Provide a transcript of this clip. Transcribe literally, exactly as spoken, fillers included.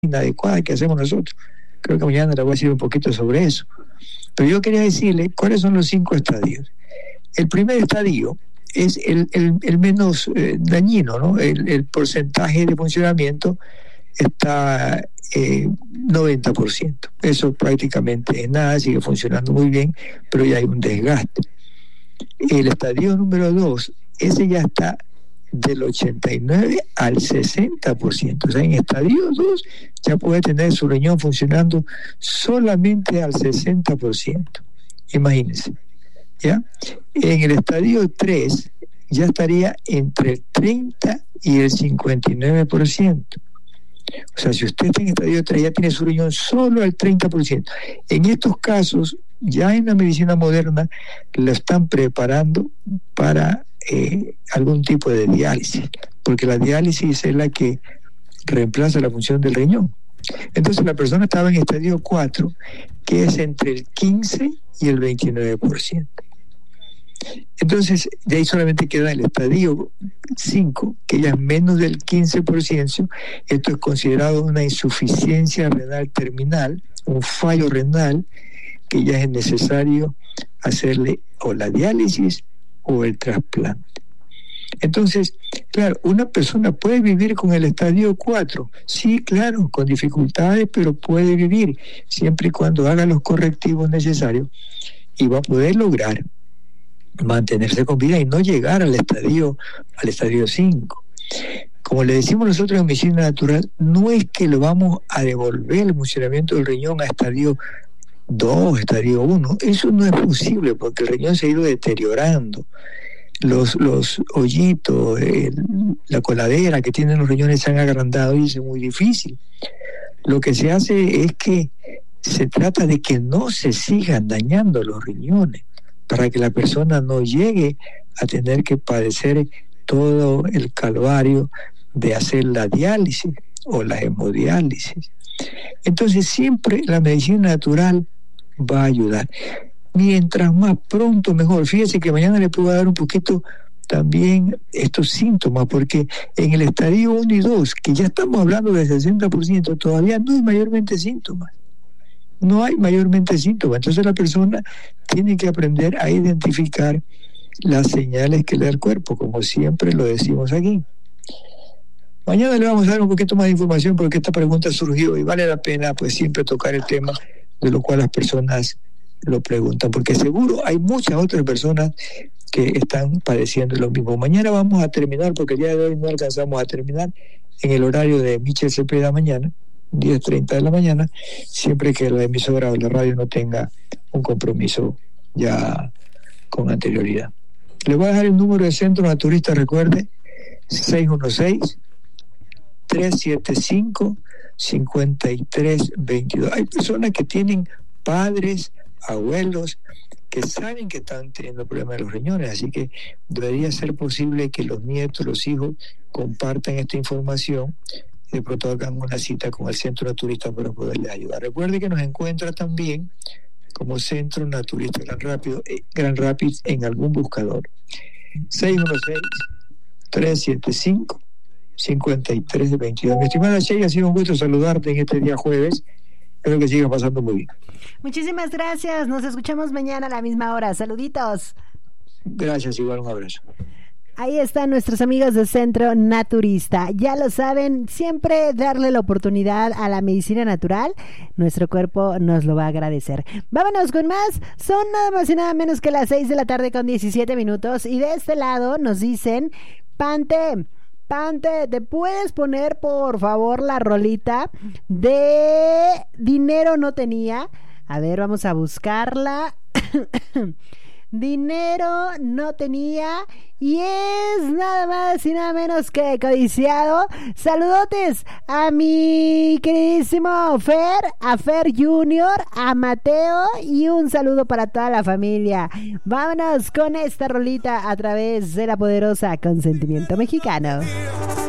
inadecuada que hacemos nosotros. Creo que mañana le voy a decir un poquito sobre eso. Pero yo quería decirle cuáles son los cinco estadios. El primer estadio es el, el, el menos eh, dañino, ¿no? El, el porcentaje de funcionamiento está eh, noventa por ciento. Eso prácticamente es nada, sigue funcionando muy bien, pero ya hay un desgaste. El estadio número dos, ese ya está del ochenta y nueve al sesenta por ciento. O sea, en estadio dos ya puede tener su riñón funcionando solamente al sesenta por ciento. Imagínense. ¿Ya? En el estadio tres ya estaría entre el treinta y el cincuenta y nueve por ciento. O sea, si usted está en estadio tres, ya tiene su riñón solo al treinta por ciento. En estos casos, ya en la medicina moderna, lo están preparando para eh, algún tipo de diálisis, porque la diálisis es la que reemplaza la función del riñón. Entonces la persona estaba en estadio cuatro, que es entre el quince y el veintinueve por ciento. Entonces, de ahí solamente queda el estadio cinco, que ya es menos del quince por ciento. Esto es considerado una insuficiencia renal terminal, un fallo renal, que ya es necesario hacerle o la diálisis o el trasplante. Entonces, claro, una persona puede vivir con el estadio cuatro, sí, claro, con dificultades, pero puede vivir siempre y cuando haga los correctivos necesarios y va a poder lograr mantenerse con vida y no llegar al estadio al estadio cinco. Como le decimos nosotros en medicina natural, no es que lo vamos a devolver el funcionamiento del riñón a estadio dos, estadio uno. Eso no es posible porque el riñón se ha ido deteriorando. Los, los hoyitos, el, la coladera que tienen los riñones se han agrandado y es muy difícil. Lo que se hace es que se trata de que no se sigan dañando los riñones, para que la persona no llegue a tener que padecer todo el calvario de hacer la diálisis o la hemodiálisis. Entonces siempre la medicina natural va a ayudar. Mientras más pronto mejor. Fíjese que mañana le puedo dar un poquito también estos síntomas, porque en el estadio uno y dos, que ya estamos hablando del sesenta por ciento, todavía no hay mayormente síntomas. No hay mayormente síntomas. Entonces la persona tiene que aprender a identificar las señales que le da el cuerpo, como siempre lo decimos aquí. Mañana le vamos a dar un poquito más de información porque esta pregunta surgió y vale la pena pues siempre tocar el tema de lo cual las personas lo preguntan, porque seguro hay muchas otras personas que están padeciendo lo mismo. Mañana vamos a terminar, porque el día de hoy no alcanzamos a terminar en el horario de Michel Cepeda mañana, diez treinta de la mañana, siempre que la emisora o la radio no tenga un compromiso ya con anterioridad. Le voy a dejar el número de Centro Naturista, recuerde, seis uno seis, tres siete cinco, cinco tres dos dos. Hay personas que tienen padres, abuelos, que saben que están teniendo problemas de los riñones, así que debería ser posible que los nietos, los hijos, compartan esta información. De pronto hagan una cita con el Centro Naturista para poderles ayudar. Recuerde que nos encuentra también como Centro Naturista Gran Rápido, eh, Gran Rapids en algún buscador. seis uno seis, tres siete cinco, cinco tres dos dos. Mi estimada Shey, ha sido un gusto saludarte en este día jueves. Espero que siga pasando muy bien. Muchísimas gracias. Nos escuchamos mañana a la misma hora. Saluditos. Gracias, igual un abrazo. Ahí están nuestros amigos del Centro Naturista. Ya lo saben, siempre darle la oportunidad a la medicina natural. Nuestro cuerpo nos lo va a agradecer. Vámonos con más. Son nada más y nada menos que las seis de la tarde con diecisiete minutos. Y de este lado nos dicen, Pante, Pante, ¿te puedes poner por favor la rolita de Dinero no tenía? A ver, vamos a buscarla. Dinero no tenía y es nada más y nada menos que Codiciado. Saludotes a mi queridísimo Fer, a Fer Junior, a Mateo y un saludo para toda la familia. Vámonos con esta rolita a través de la poderosa Consentimiento Mexicano.